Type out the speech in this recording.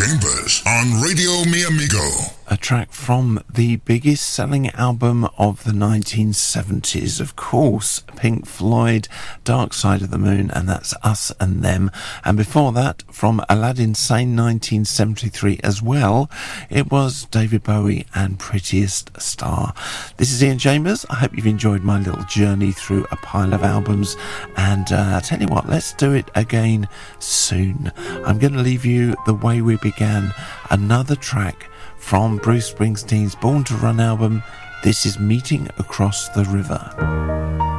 Chambers on Radio Mi Amigo. A track from the biggest selling album of the 1970s, of course, Pink Floyd, Dark Side of the Moon, and that's Us and Them. And before that, from Aladdin Sane 1973 as well, it was David Bowie and Prettiest Star. This is Ian Chambers. I hope you've enjoyed my little journey through a pile of albums, and I tell you what, let's do it again soon. I'm going to leave you the way we began, another track from Bruce Springsteen's Born to Run album. This is Meeting Across the River.